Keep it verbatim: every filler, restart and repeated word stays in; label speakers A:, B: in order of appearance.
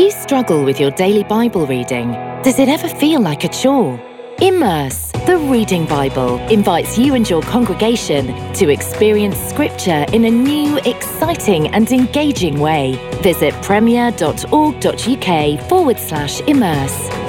A: you struggle with your daily Bible reading? Does it ever feel like a chore? Immerse, the Reading Bible, invites you and your congregation to experience Scripture in a new, exciting and engaging way. Visit premier.org.uk forward slash immerse.